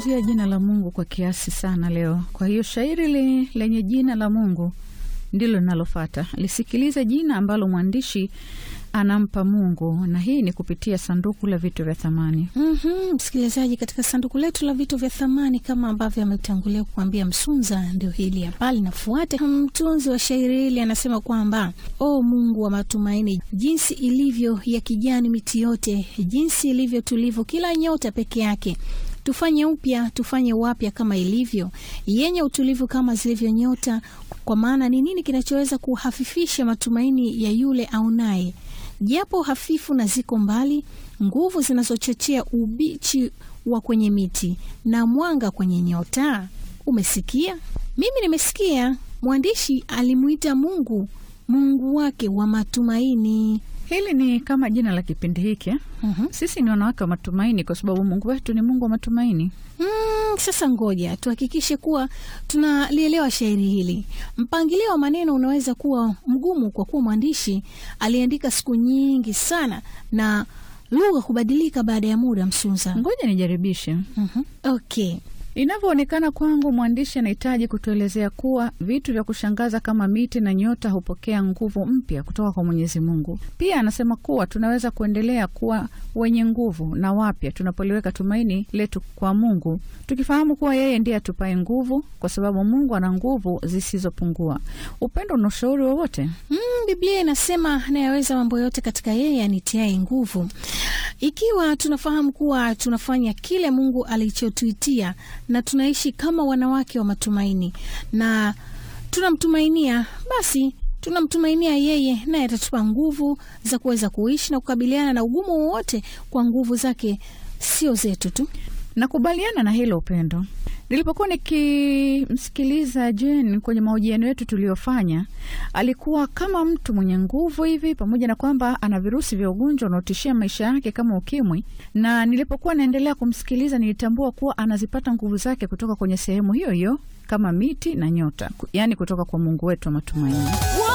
Tunazungumzia jina la Mungu kwa kiasi sana leo. Kwa hiyo shairi lenye jina la Mungu ndilo linalofuata. Lisikilize jina ambalo mwandishi anampa Mungu, na hii ni kupitia sanduku la vitu vya thamani. Msikilizaji, katika sanduku letu la vitu vya thamani, kama ambavyo ametangulia kuambia Msunza, ndio hili hapa linafuata. Mtunzi wa shairi hili anasema kwamba o Mungu wa matumaini, jinsi ilivyo ya kijani miti yote, jinsi ilivyo tulivu kila nyota peke yake, tufanye upya, tufanye wapya kama ilivyo, yenye utulivu kama zilivyo nyota. Kwa maana ni nini kinachoweza kuhafifisha matumaini ya yule aunaye? Japo hafifu na ziko mbali, nguvu zinazochochea ubichi wa kwenye miti na mwanga kwenye nyota. Umesikia? Mimi nimesikia. Mwandishi alimuita Mungu, Mungu wake wa matumaini. Hili ni kama jina la kipindi hiki. Sisi ni wanawake wa matumaini kwa sababu Mungu wetu ni Mungu wa matumaini. Sasa ngoja tuhakikishe kuwa tunalielewa shairi hili. Mpangilio wa maneno unaweza kuwa mgumu kwa kuwa mwandishi aliandika siku nyingi sana na lugha hubadilika baada ya muda. Msunza, ngoja nijaribishe. Okay. Inavyoonekana kwangu, mwandishi anahitaji kutuelezea kuwa vitu vya kushangaza kama miti na nyota hupokea nguvu mpya kutoka kwa Mwenyezi Mungu. Pia anasema kuwa tunaweza kuendelea kuwa wenye nguvu na wapya tunapoliweka tumaini letu kwa Mungu, tukifahamu kuwa yeye ndiye atupaye nguvu, kwa sababu Mungu ana nguvu zisizopungua. Upendo una ushauri wowote? Biblia inasema anayeweza mambo yote katika yeye anitiaye nguvu. Ikiwa tunafahamu kuwa tunafanya kile Mungu alichotuitia na tunaishi kama wanawake wa matumaini na tunamtumainia, basi tunamtumainia yeye, naye atatupa nguvu za kuweza kuishi na kukabiliana na ugumu wowote kwa nguvu zake, sio zetu tu. Nakubaliana na hilo, Upendo. Nilipokuwa nikimsikiliza Jane kwenye mahojiano yetu tuliyofanya, alikuwa kama mtu mwenye nguvu hivi, pamoja na kwamba ana virusi vya ugonjwa unaotishia maisha yake kama ukimwi. Na nilipokuwa naendelea kumsikiliza, nilitambua kuwa anazipata nguvu zake kutoka kwenye sehemu hiyo hiyo kama miti na nyota, yaani kutoka kwa Mungu wetu wa matumaini.